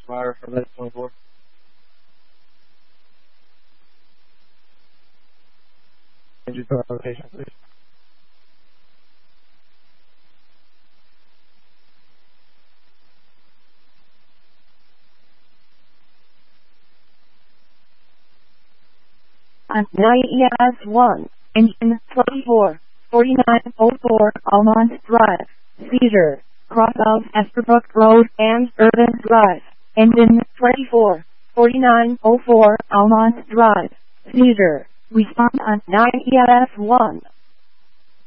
Fire for that 24. Change to our location, please. On 9ES1, engine 244904 Almond Drive, Cedar, cross of Esterbrook Road and Urban Drive, engine 244904 Almond Drive, Cedar, respond on 9ES1.